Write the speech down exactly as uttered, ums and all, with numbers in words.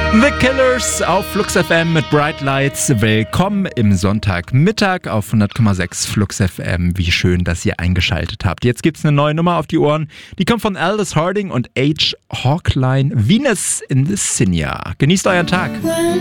The Killers auf Flux F M mit Bright Lights. Willkommen im Sonntagmittag auf hundert Komma sechs Flux F M. Wie schön, dass ihr eingeschaltet habt. Jetzt gibt's eine neue Nummer auf die Ohren. Die kommt von Aldous Harding und H. Hawkline. Venus in the Sinja. Genießt euren Tag.